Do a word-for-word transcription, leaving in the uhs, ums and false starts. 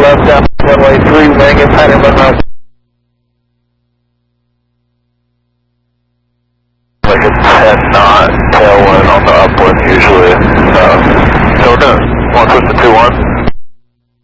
up down runway three wing and pattern runway. Like a ten knot tailwind on the upwind usually. Uh, so we're doing one switch to two one.